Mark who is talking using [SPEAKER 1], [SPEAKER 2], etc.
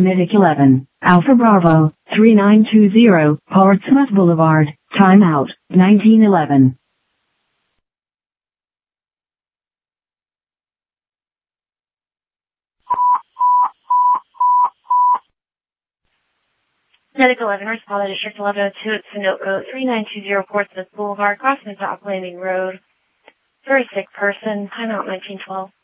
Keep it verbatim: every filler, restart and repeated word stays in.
[SPEAKER 1] Medic eleven, Alpha Bravo, three nine two zero, Portsmouth Boulevard, timeout, nineteen eleven.
[SPEAKER 2] Medic eleven, respond to District eleven oh two at Sunoco, three nine two zero Portsmouth Boulevard, crossing the Dock Landing Road. For a sick person, timeout nineteen twelve.